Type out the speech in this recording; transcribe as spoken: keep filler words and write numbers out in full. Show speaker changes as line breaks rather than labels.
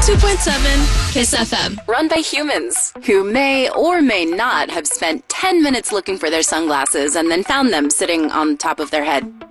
two point seven Kiss F M.
Run by humans who may or may not have spent ten minutes looking for their sunglasses and then found them sitting on top of their head.